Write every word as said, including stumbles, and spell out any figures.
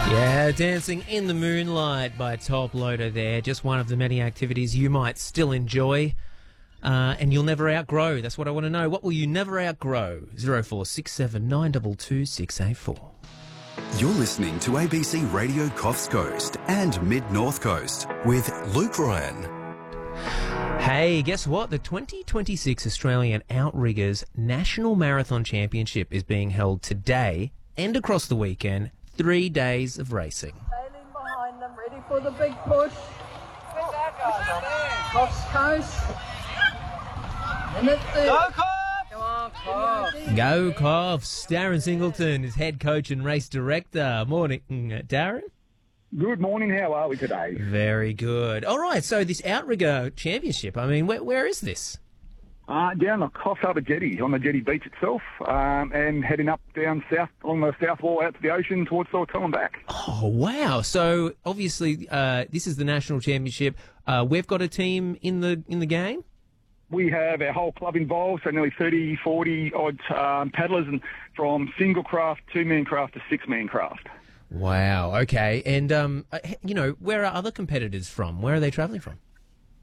Yeah, Dancing in the Moonlight by Top Loader there. Just one of the many activities you might still enjoy uh, and you'll never outgrow. That's what I want to know. What will you never outgrow? zero four six seven nine two two six eight four. You're listening to A B C Radio Coffs Coast and Mid-North Coast with Luke Ryan. Hey, guess what? The twenty twenty-six Australian Outriggers National Marathon Championship is being held today and across the weekend. Three days of racing. Sailing behind them, ready for the big push. Where's that guy? Coffs Coast. And it's the... Go Coffs! Come on, Coffs. Go Coffs. Darren Singleton is head coach and race director. Morning, Darren. Good morning. How are we today? Very good. All right, so this Outrigger Championship, I mean, where, where is this? Uh, down the Coffs Harbour Jetty, on the Jetty Beach itself, um, and heading up down south, along the south wall out to the ocean towards Saltell and back. Oh, wow. So, obviously, uh, this is the National Championship. Uh, we've got a team in the in the game? We have our whole club involved, so nearly thirty, forty odd um, paddlers, and from single craft, two-man craft to six-man craft. Wow, okay. And, um, you know, where are other competitors from? Where are they travelling from?